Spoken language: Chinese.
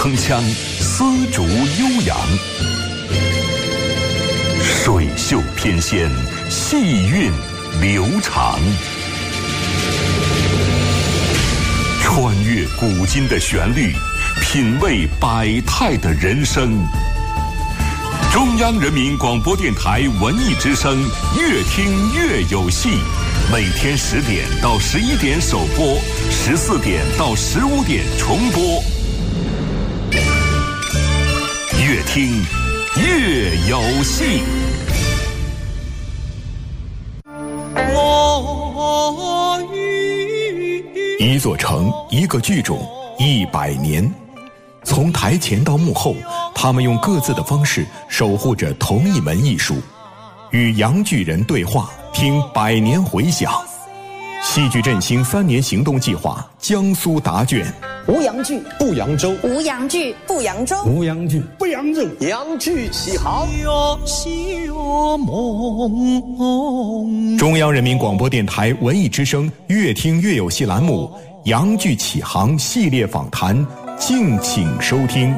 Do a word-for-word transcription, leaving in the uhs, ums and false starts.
铿锵，丝竹悠扬，水袖翩跹，细韵流长。穿越古今的旋律，品味百态的人生。中央人民广播电台文艺之声，越听越有戏。每天十点到十一点首播，十四点到十五点重播。越听越有戏。一座城，一个剧种，一百年。从台前到幕后，他们用各自的方式守护着同一门艺术。与杨巨人对话，听百年回响。戏剧振兴三年行动计划江苏答卷。 无扬剧不扬州， 无扬剧不扬州， 无扬剧不扬州，扬剧起航。 中央人民广播电台文艺之声越听越有戏栏目，扬剧起航系列访谈，敬请收听。